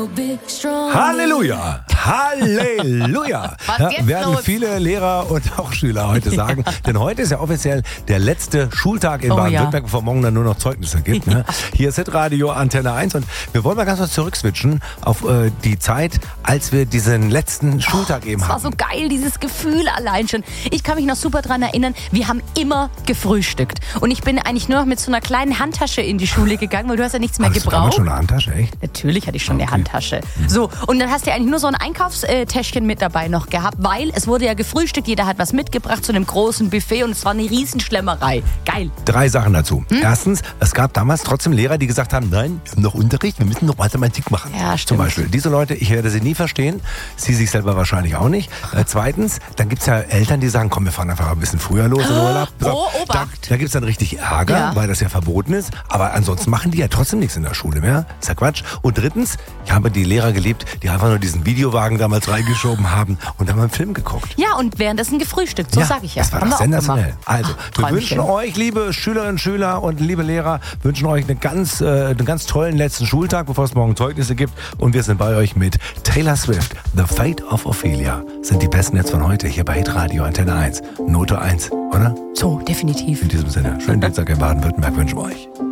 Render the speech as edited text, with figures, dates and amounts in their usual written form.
Halleluja! Halleluja! Was werden los? viele Lehrer und auch Schüler heute sagen. Denn heute ist ja offiziell der letzte Schultag in Baden-Württemberg, bevor morgen dann nur noch Zeugnisse gibt. Ne? Hier ist Hitradio Antenne 1 und wir wollen mal ganz kurz zurückswitchen auf die Zeit, als wir diesen letzten Schultag eben Das war hatten. so geil, dieses Gefühl allein schon. Ich kann mich noch super dran erinnern, wir haben immer gefrühstückt. Und ich bin eigentlich nur noch mit so einer kleinen Handtasche in die Schule gegangen, weil du hast ja nichts mehr Hattest du damals gebraucht. schon eine Handtasche, echt? Natürlich hatte ich schon eine Handtasche. So, und dann hast du ja eigentlich nur so ein Einkaufstäschchen mit dabei noch gehabt, weil es wurde ja gefrühstückt, jeder hat was mitgebracht zu einem großen Buffet und es war eine Riesenschlemmerei. Geil. 3 Sachen dazu. Erstens, es gab damals trotzdem Lehrer, die gesagt haben, nein, wir haben noch Unterricht, wir müssen noch Mathematik machen. Ja, Zum stimmt. Beispiel. Diese Leute, ich werde sie nie verstehen, sie sich selber wahrscheinlich auch nicht. Zweitens, dann gibt es ja Eltern, die sagen, komm, wir fahren einfach ein bisschen früher los in Urlaub. Oh, Obacht. Da gibt es dann richtig Ärger, Ja. weil das ja verboten ist. Aber ansonsten machen die ja trotzdem nichts in der Schule mehr. Ist ja Quatsch. Und drittens, ich habe die Lehrer geliebt, die einfach nur diesen Videowagen damals reingeschoben haben und dann mal einen Film geguckt. Ja, und währenddessen gefrühstückt, so sag ich ja. Das war Haben doch wir auch sensationell. gemacht. Also, wir Träumchen. wünschen euch, liebe Schülerinnen und Schüler und liebe Lehrer, wünschen euch einen ganz tollen letzten Schultag, bevor es morgen Zeugnisse gibt. Und wir sind bei euch mit Taylor Swift. The Fate of Ophelia sind die besten jetzt von heute hier bei Hitradio Antenne 1. Note 1, oder? So, definitiv. In diesem Sinne, schönen Dienstag in Baden-Württemberg wünschen wir euch.